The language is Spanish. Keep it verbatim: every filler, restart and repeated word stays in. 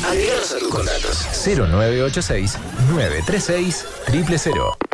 Agreganos a tus contactos. cero nueve ocho seis, nueve tres seis, cero cero cero.